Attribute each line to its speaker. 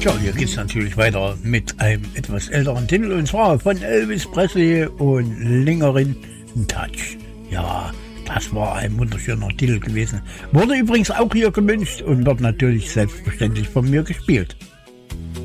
Speaker 1: Tja, hier geht's natürlich weiter mit einem etwas älteren Titel und zwar von Elvis Presley und Lingering Touch. Ja, das war ein wunderschöner Titel gewesen. Wurde übrigens auch hier gewünscht und wird natürlich selbstverständlich von mir gespielt.